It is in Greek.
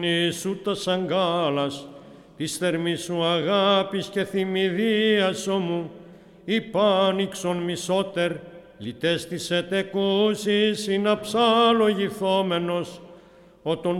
Σου τας αγκάλας, της θερμής σου αγάπης και θυμηδίας μου, υπάνοιξον μισότερ, λυτές της ετεκούσης, συναψάλογηθόμενος, ο των